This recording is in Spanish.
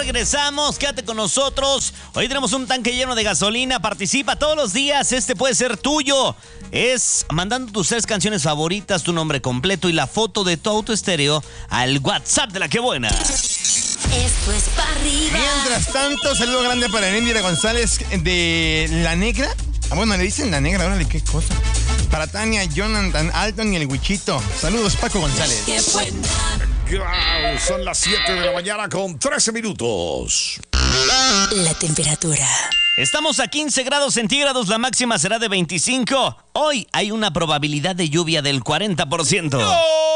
regresamos, quédate con nosotros. Hoy tenemos un tanque lleno de gasolina. Participa todos los días, este puede ser tuyo. Es mandando tus 3 canciones favoritas, tu nombre completo y la foto de tu auto estéreo al WhatsApp de La Que Buena. Esto es para arriba. Mientras tanto, saludo grande para Erendira González de La Negra. Bueno, le dicen La Negra, órale, qué cosa. Para Tania, Jonathan, Alton y el Huichito. Saludos, Paco González. Qué buena. Wow, son las 7 de la mañana con 13 minutos. La temperatura. Estamos a 15 grados centígrados, la máxima será de 25. Hoy hay una probabilidad de lluvia del 40%. ¡No!